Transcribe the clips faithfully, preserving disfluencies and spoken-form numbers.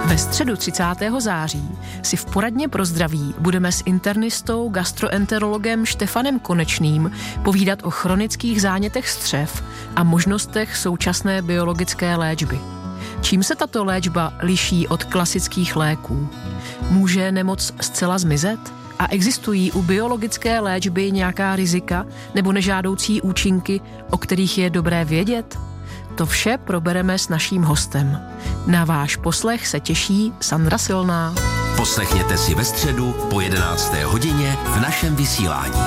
Ve středu třicátého září si v poradně pro zdraví budeme s internistou, gastroenterologem Štefanem Konečným povídat o chronických zánětech střev a možnostech současné biologické léčby. Čím se tato léčba liší od klasických léků? Může nemoc zcela zmizet? A existují u biologické léčby nějaká rizika nebo nežádoucí účinky, o kterých je dobré vědět? To vše probereme s naším hostem. Na váš poslech se těší Sandra Silná. Poslechněte si ve středu po jedenácté hodině v našem vysílání.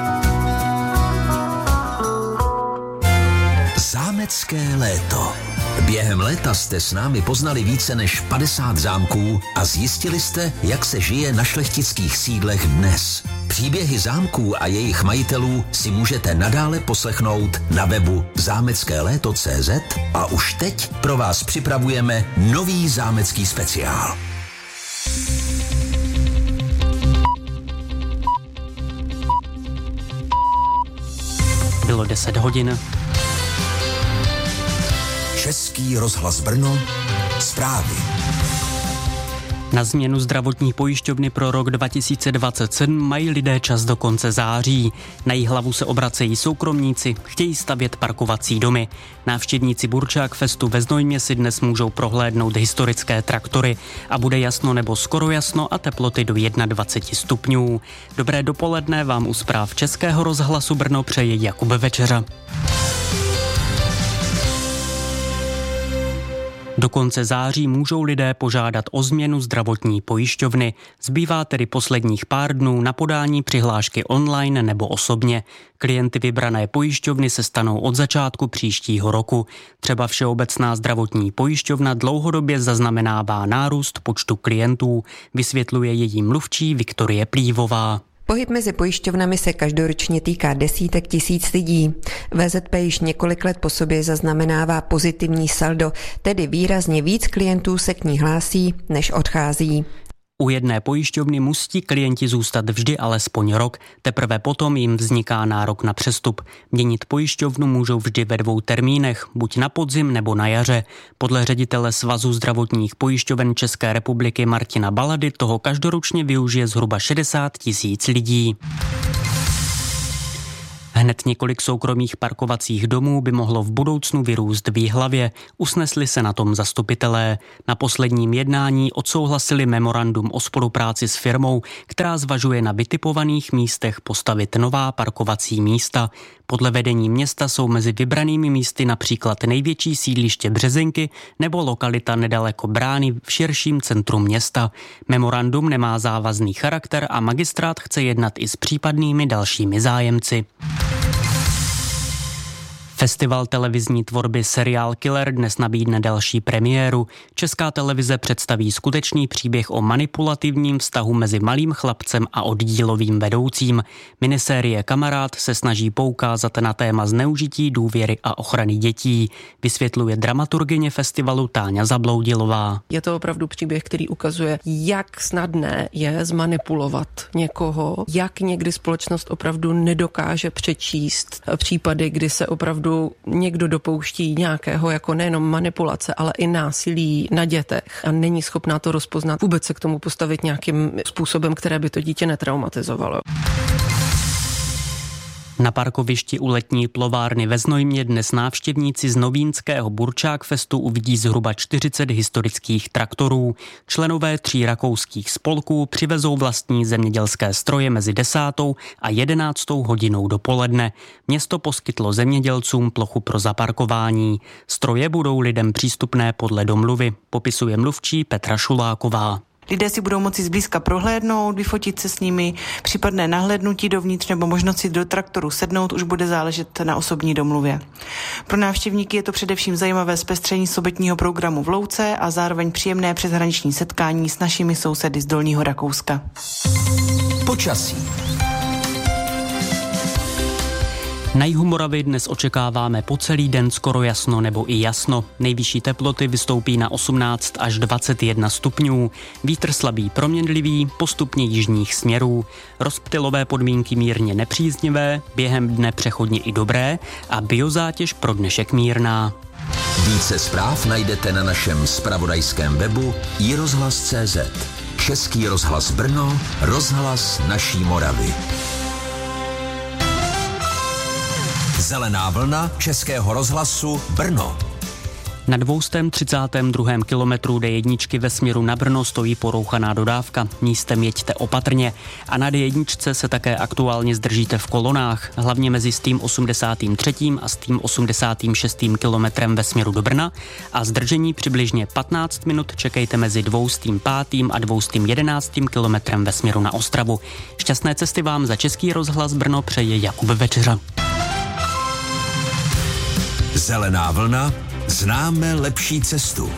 Zámecké léto. Během léta jste s námi poznali více než padesát zámků a zjistili jste, jak se žije na šlechtických sídlech dnes. Příběhy zámků a jejich majitelů si můžete nadále poslechnout na webu zámecké léto tečka cé zet a už teď pro vás připravujeme nový zámecký speciál. Bylo deset hodin. Český rozhlas Brno, zprávy. Na změnu zdravotní pojišťovny pro rok dva tisíce dvacet sedm mají lidé čas do konce září. Na její hlavu se obracejí soukromníci, chtějí stavět parkovací domy. Návštěvníci Burčák Festu ve Znojmě si dnes můžou prohlédnout historické traktory a bude jasno nebo skoro jasno a teploty do dvacet jedna stupňů. Dobré dopoledne vám u zpráv Českého rozhlasu Brno přeje Jakub Večeřa. Do konce září můžou lidé požádat o změnu zdravotní pojišťovny. Zbývá tedy posledních pár dnů na podání přihlášky online nebo osobně. Klienty vybrané pojišťovny se stanou od začátku příštího roku. Třeba Všeobecná zdravotní pojišťovna dlouhodobě zaznamenává nárůst počtu klientů, vysvětluje její mluvčí Viktorie Plívová. Pohyb mezi pojišťovnami se každoročně týká desítek tisíc lidí. V Z P již několik let po sobě zaznamenává pozitivní saldo, tedy výrazně víc klientů se k ní hlásí, než odchází. U jedné pojišťovny musí klienti zůstat vždy alespoň rok, teprve potom jim vzniká nárok na přestup. Měnit pojišťovnu můžou vždy ve dvou termínech, buď na podzim nebo na jaře. Podle ředitele Svazu zdravotních pojišťoven České republiky Martina Balady toho každoročně využije zhruba šedesát tisíc lidí. Hned několik soukromých parkovacích domů by mohlo v budoucnu vyrůst v Jihlavě. Usnesli se na tom zastupitelé. Na posledním jednání odsouhlasili memorandum o spolupráci s firmou, která zvažuje na vytipovaných místech postavit nová parkovací místa. Podle vedení města jsou mezi vybranými místy například největší sídliště Březinky nebo lokalita nedaleko brány v širším centru města. Memorandum nemá závazný charakter a magistrát chce jednat i s případnými dalšími zájemci. Festival televizní tvorby Serial Killer dnes nabídne další premiéru. Česká televize představí skutečný příběh o manipulativním vztahu mezi malým chlapcem a oddílovým vedoucím. Minisérie Kamarád se snaží poukázat na téma zneužití důvěry a ochrany dětí, vysvětluje dramaturgyně festivalu Táňa Zabloudilová. Je to opravdu příběh, který ukazuje, jak snadné je zmanipulovat někoho, jak někdy společnost opravdu nedokáže přečíst případy, kdy se opravdu někdo dopouští nějakého jako nejenom manipulace, ale i násilí na dětech a není schopná to rozpoznat, vůbec se k tomu postavit nějakým způsobem, které by to dítě netraumatizovalo. Na parkovišti u letní plovárny ve Znojmě dnes návštěvníci z novínského Burčák Festu uvidí zhruba čtyřicet historických traktorů. Členové tří rakouských spolků přivezou vlastní zemědělské stroje mezi desátou a jedenáctou hodinou dopoledne. Město poskytlo zemědělcům plochu pro zaparkování. Stroje budou lidem přístupné podle domluvy, popisuje mluvčí Petra Šuláková. Lidé si budou moci zblízka prohlédnout, vyfotit se s nimi, případné nahlédnutí dovnitř nebo možnost si do traktoru sednout už bude záležet na osobní domluvě. Pro návštěvníky je to především zajímavé zpestření sobotního programu v Louce a zároveň příjemné přeshraniční setkání s našimi sousedy z Dolního Rakouska. Počasí. Na jihu Moravy dnes očekáváme po celý den skoro jasno nebo i jasno. Nejvyšší teploty vystoupí na osmnáct až dvacet jedna stupňů. Vítr slabý proměnlivý, postupně jižních směrů. Rozptylové podmínky mírně nepříznivé, během dne přechodně i dobré a biozátěž pro dnešek mírná. Více zpráv najdete na našem zpravodajském webu i rozhlas tečka cé zet. Český rozhlas Brno, rozhlas naší Moravy. Zelená vlna Českého rozhlasu Brno. Na dvoustém třicátém druhém kilometru D jedna ve směru na Brno stojí porouchaná dodávka. Místem jeďte opatrně. A na D jedna se také aktuálně zdržíte v kolonách, hlavně mezi stým osmdesátým třetím a stým osmdesátým šestým kilometrem ve směru do Brna a zdržení přibližně patnáct minut čekejte mezi dvoustým pátým a dvoustým jedenáctým kilometrem ve směru na Ostravu. Šťastné cesty vám za Český rozhlas Brno přeje Jakub Večeřa. Zelená vlna. Známe lepší cestu.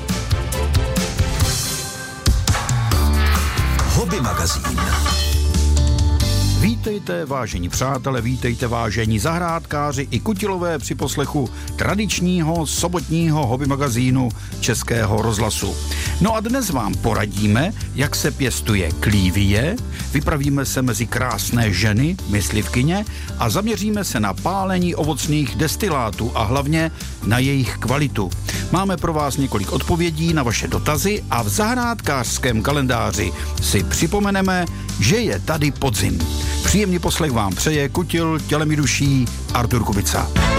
Hobby magazín. Vítejte, vážení přátelé, vítejte, vážení zahrádkáři i kutilové při poslechu tradičního sobotního hobby magazínu Českého rozhlasu. No a dnes vám poradíme, jak se pěstuje klívie, vypravíme se mezi krásné ženy, myslivkyně a zaměříme se na pálení ovocných destilátů a hlavně na jejich kvalitu. Máme pro vás několik odpovědí na vaše dotazy a v zahrádkářském kalendáři si připomeneme, že je tady podzim. Příjemný poslech vám přeje kutil tělem i duší Artur Kubica.